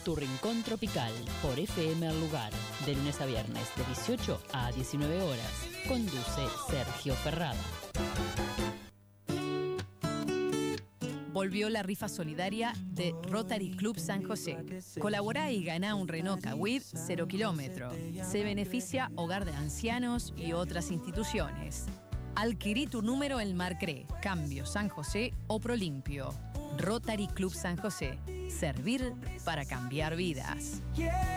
Tu Rincón Tropical, por FM El Lugar, de lunes a viernes, de 18 a 19 horas. Conduce Sergio Ferrada. Volvió la rifa solidaria de Rotary Club San José. Colaborá y ganá un Renault Kwid 0 kilómetro. Se beneficia Hogar de Ancianos y otras instituciones. Adquirí tu número en Marcré, Cambio San José o Prolimpio. Rotary Club San José. Servir para cambiar vidas.